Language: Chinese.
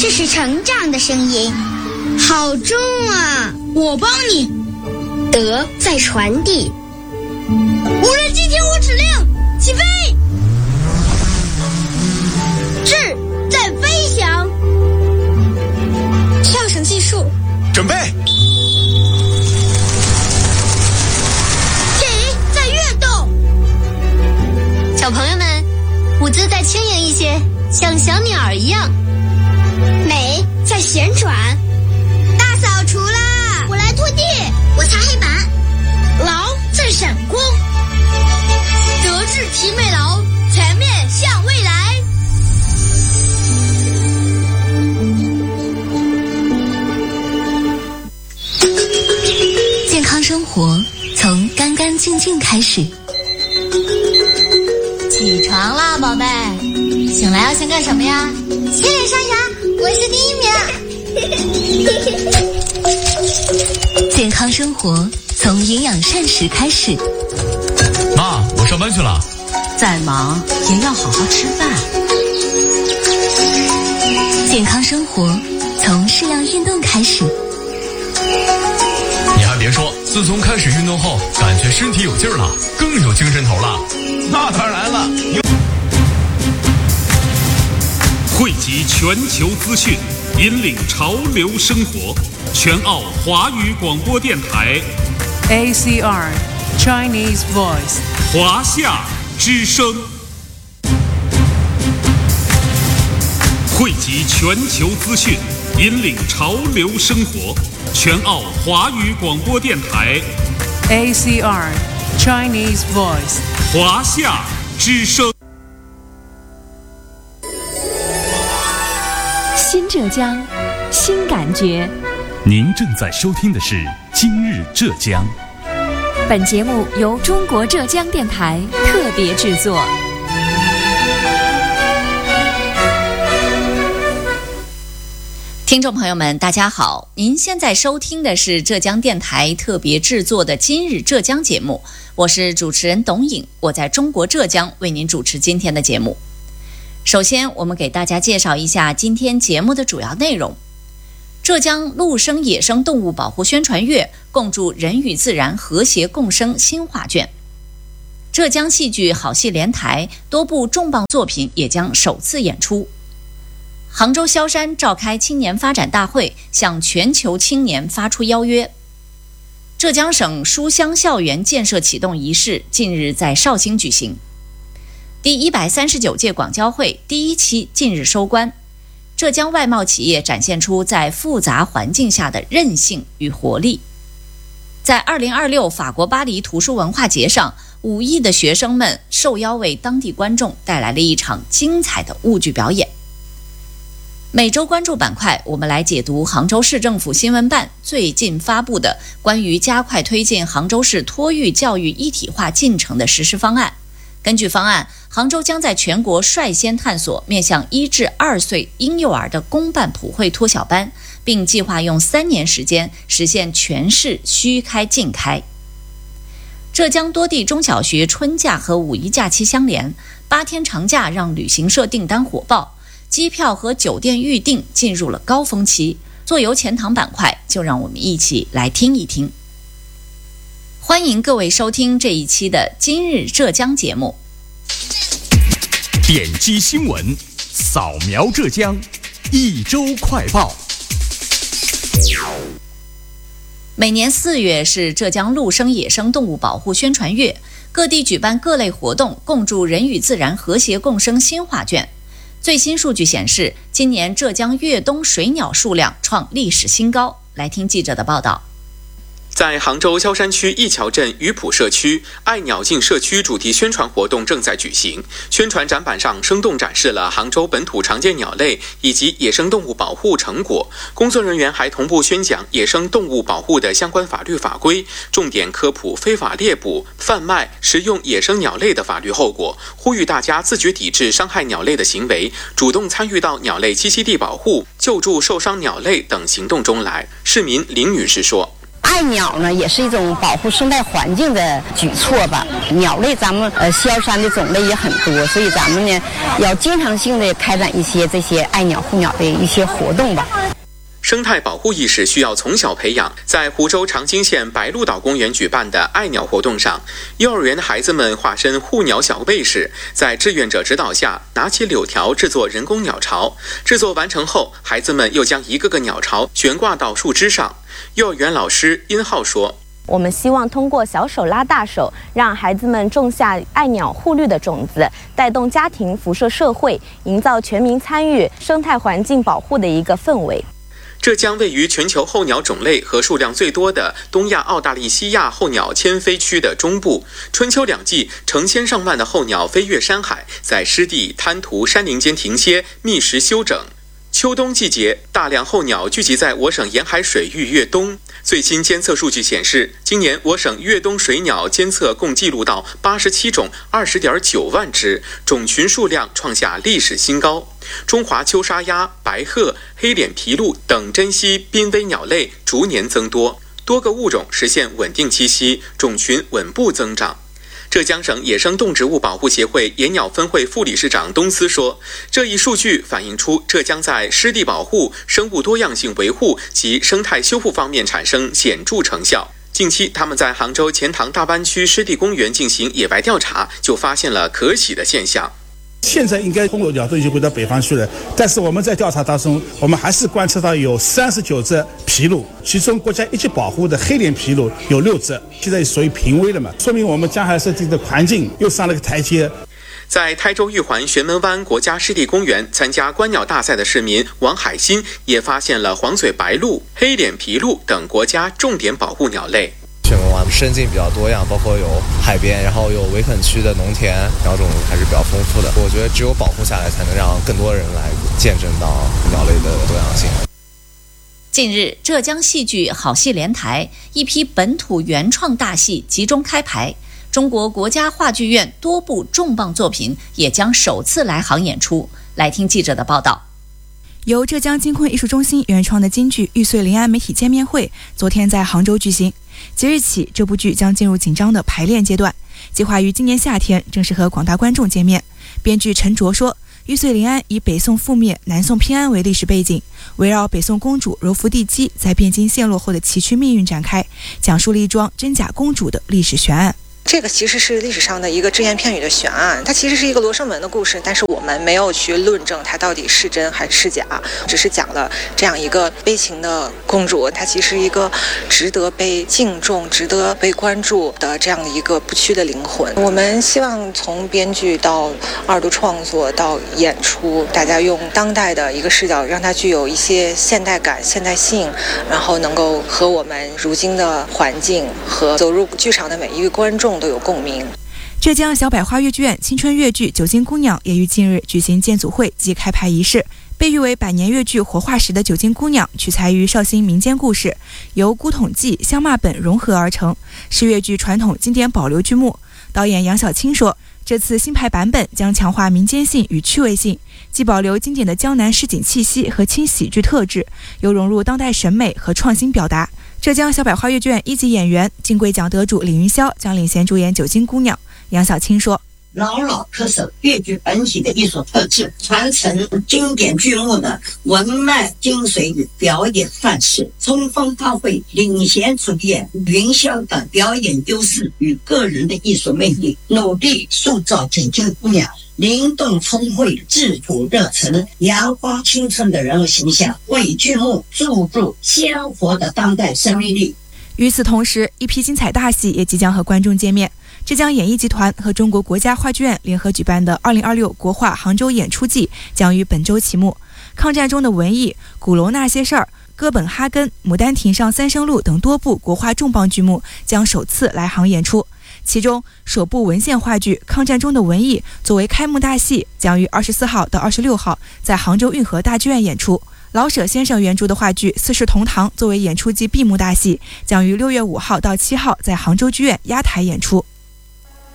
这是成长的声音，好重啊！ 我帮你。 德在传递。 无人机听我指令，起飞！智在飞翔。 跳绳技术， 准备。 体在跃动。 小朋友们，舞姿再轻盈一些，像小鸟一样。 美在旋转。 大扫除啦！我来拖地， 我擦黑板。 劳在闪光。德智体美劳，全面向未来。 健康生活从干干净净开始。 起床啦，宝贝！醒来要先干什么呀？ 洗脸刷牙，我是第1名。 健康生活从营养膳食开始。 妈，我上班去了。 再忙也要好好吃饭。 健康生活从适量运动开始。 你还别说，自从开始运动后，感觉身体有劲儿了，更有精神头了。 那当然了。 汇集全球资讯，引领潮流生活。全澳华语广播电台 ACR Chinese Voice 华夏之声，汇集全球资讯，引领潮流生活。全澳华语广播电台 ACR Chinese Voice 华夏之声。 新浙江，新感觉。 您正在收听的是《今日浙江》。 本节目由中国浙江电台特别制作。 听众朋友们，大家好，您现在收听的是浙江电台特别制作的《今日浙江》节目，我是主持人董颖，我在中国浙江为您主持今天的节目。首先，我们给大家介绍一下今天节目的主要内容。浙江陆生野生动物保护宣传月共筑人与自然和谐共生新画卷。浙江戏剧好戏连台，多部重磅作品也将首次演出。杭州萧山召开青年发展大会，向全球青年发出邀约。浙江省书香校园建设启动仪式近日在绍兴举行。第139届广交会第1期近日收官。浙江外贸企业展现出在复杂环境下的韧性与活力。在2026法国巴黎图书文化节上，5亿的学生们受邀为当地观众带来了一场精彩的物剧表演。每周关注板块，我们来解读杭州市政府新闻办最近发布的关于加快推进杭州市托育教育一体化进程的实施方案。根据方案，杭州将在全国率先探索面向1至2岁婴幼儿的公办普惠托小班，并计划用3年时间实现全市虚开尽开。浙江多地中小学春假和五一假期相连，8天长假让旅行社订单火爆，机票和酒店预订进入了高峰期。坐游钱塘板块，就让我们一起来听一听。欢迎各位收听这一期的今日浙江节目。 点击新闻，扫描浙江，一周快报。 每年4月是浙江陆生野生动物保护宣传月，各地举办各类活动，共筑人与自然和谐共生新画卷。最新数据显示，今年浙江越冬水鸟数量创历史新高。来听记者的报道。 在杭州萧山区一桥镇鱼浦社区，爱鸟境社区主题宣传活动正在举行。宣传展板上生动展示了杭州本土常见鸟类以及野生动物保护成果。工作人员还同步宣讲野生动物保护的相关法律法规，重点科普非法猎捕、贩卖、食用野生鸟类的法律后果，呼吁大家自觉抵制伤害鸟类的行为，主动参与到鸟类栖息地保护、救助受伤鸟类等行动中来。市民林女士说： 爱鸟呢，也是一种保护生态环境的举措吧。鸟类咱们萧山的种类也很多，所以咱们呢要经常性的开展一些这些爱鸟护鸟的一些活动吧。 生态保护意识需要从小培养。在湖州长汀县白鹭岛公园举办的爱鸟活动上，幼儿园的孩子们化身护鸟小卫士，在志愿者指导下拿起柳条制作人工鸟巢。制作完成后，孩子们又将一个个鸟巢悬挂到树枝上。幼儿园老师殷浩说， 我们希望通过小手拉大手，让孩子们种下爱鸟护绿的种子，带动家庭辐射社会，营造全民参与生态环境保护的一个氛围。 浙江位于全球候鸟种类和数量最多的东亚澳大利西亚候鸟迁飞区的中部，春秋两季成千上万的候鸟飞越山海，在湿地、滩涂、山林间停歇觅食休整。秋冬季节，大量候鸟聚集在我省沿海水域越冬。最新监测数据显示，今年我省越冬水鸟监测共记录到87种，20.9万只，种群数量创下历史新高。中华秋沙鸭、白鹤、黑脸琵鹭等珍稀濒危鸟类逐年增多，多个物种实现稳定栖息，种群稳步增长。浙江省野生动植物保护协会野鸟分会副理事长东思说，这一数据反映出浙江在湿地保护、生物多样性维护及生态修复方面产生显著成效。近期，他们在杭州钱塘大湾区湿地公园进行野外调查，就发现了可喜的现象。 现在应该候鸟都已经回到北方去了，但是我们在调查当中，我们还是观测到有39只琵鹭，其中国家一级保护的黑脸琵鹭有6只，现在属于濒危了嘛，说明我们江海湿地的环境又上了个台阶。 在台州玉环玄门湾国家湿地公园参加观鸟大赛的市民王海新也发现了黄嘴白鹭、黑脸琵鹭等国家重点保护鸟类。 玄门湾生境比较多样，包括有海边，然后有围垦区的农田，鸟种还是比较丰富的。我觉得只有保护下来，才能让更多人来见证到鸟类的多样性。 近日，浙江戏剧好戏连台，一批本土原创大戏集中开排。中国国家话剧院多部重磅作品也将首次来杭演出。来听记者的报道。 由浙江金昆艺术中心原创的京剧《玉碎临安》媒体见面会昨天在杭州举行。即日起，这部剧将进入紧张的排练阶段，计划于今年夏天正式和广大观众见面。编剧陈卓说，《玉碎临安》以北宋覆灭、南宋偏安为历史背景，围绕北宋公主柔服帝姬在汴京陷落后的崎岖命运展开，讲述了一桩真假公主的历史悬案。 这个其实是历史上的一个只言片语的悬案，它其实是一个罗生门的故事，但是我们没有去论证它到底是真还是假，只是讲了这样一个悲情的公主，她其实是一个值得被敬重、值得被关注的这样的一个不屈的灵魂。我们希望从编剧到二度创作到演出，大家用当代的一个视角，让它具有一些现代感、现代性，然后能够和我们如今的环境和走入剧场的每一位观众都有共鸣。 浙江小百花越剧院青春越剧《九金姑娘》也于近日举行建组会及开排仪式。被誉为百年越剧活化石的《九金姑娘》取材于绍兴民间故事，由古统计、相骂本融合而成，是越剧传统经典保留剧目。导演杨晓青说，这次新派版本将强化民间性与趣味性，既保留经典的江南市井气息和轻喜剧特质，又融入当代审美和创新表达。浙江小百花越剧院一级演员、金桂奖得主李云霄将领衔主演《九金姑娘》。杨晓青说， 牢牢恪守越剧本体的艺术特质，传承经典剧目的文脉精髓与表演范式，充分发挥领衔主演云霄的表演优势与个人的艺术魅力，努力塑造九金姑娘灵动聪慧、自主热忱、阳光青春的人物形象，为剧目注入鲜活的当代生命力。 与此同时，一批精彩大戏也即将和观众见面。浙江演艺集团和中国国家话剧院联合举办的2026国画杭州演出季将于本周启幕。抗战中的文艺、鼓楼那些事儿、哥本哈根、牡丹亭上三生路等多部国画重磅剧目将首次来杭演出。其中首部文献话剧《抗战中的文艺》作为开幕大戏，将于24号到26号在杭州运河大剧院演出。老舍先生原著的话剧《四世同堂》作为演出季闭幕大戏，将于6月5号到7号在杭州剧院压台演出。